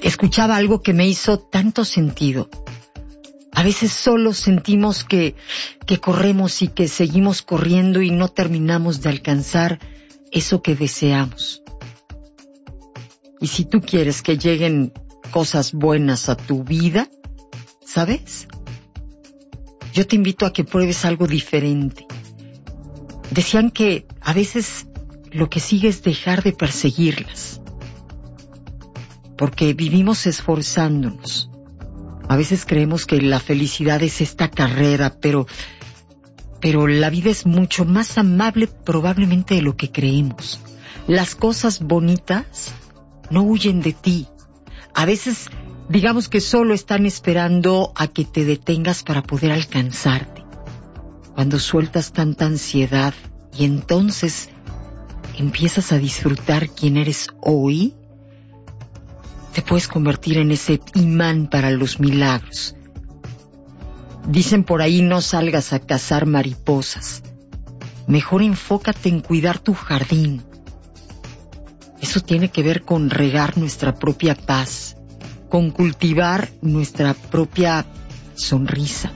escuchaba algo que me hizo tanto sentido. A veces solo sentimos que corremos y que seguimos corriendo y no terminamos de alcanzar eso que deseamos. Y si tú quieres que lleguen cosas buenas a tu vida, ¿sabes? Yo te invito a que pruebes algo diferente. Decían que a veces lo que sigue es dejar de perseguirlas. Porque vivimos esforzándonos. A veces creemos que la felicidad es esta carrera, pero la vida es mucho más amable probablemente de lo que creemos. Las cosas bonitas no huyen de ti. A veces, digamos que solo están esperando a que te detengas para poder alcanzarte. Cuando sueltas tanta ansiedad y entonces empiezas a disfrutar quién eres hoy, te puedes convertir en ese imán para los milagros. Dicen por ahí, no salgas a cazar mariposas. Mejor enfócate en cuidar tu jardín. Eso tiene que ver con regar nuestra propia paz, con cultivar nuestra propia sonrisa.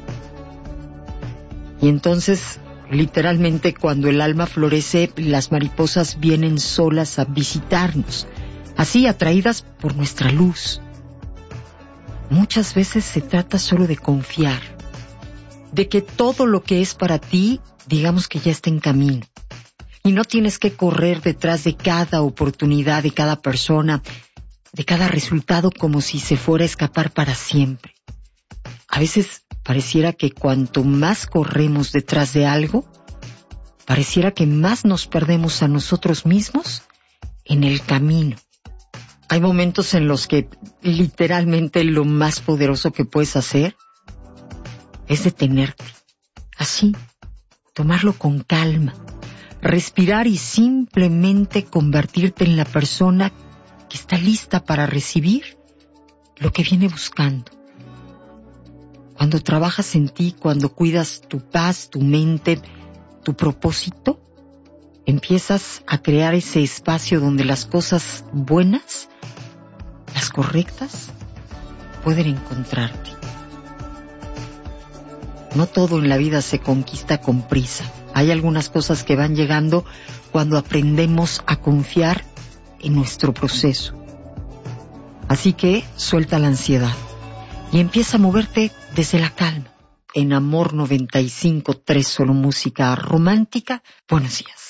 Y entonces, literalmente, cuando el alma florece, las mariposas vienen solas a visitarnos, así atraídas por nuestra luz. Muchas veces se trata solo de confiar, de que todo lo que es para ti, digamos que ya está en camino. Y no tienes que correr detrás de cada oportunidad, de cada persona, de cada resultado como si se fuera a escapar para siempre. A veces pareciera que cuanto más corremos detrás de algo, pareciera que más nos perdemos a nosotros mismos en el camino. Hay momentos en los que literalmente lo más poderoso que puedes hacer es detenerte. Así, tomarlo con calma, respirar y simplemente convertirte en la persona que está lista para recibir lo que viene buscando. Cuando trabajas en ti, cuando cuidas tu paz, tu mente, tu propósito, empiezas a crear ese espacio donde las cosas buenas, las correctas, pueden encontrarte. No todo en la vida se conquista con prisa. Hay algunas cosas que van llegando cuando aprendemos a confiar en nuestro proceso. Así que suelta la ansiedad y empieza a moverte desde la calma. En Amor 95.3, solo música romántica. Buenos días.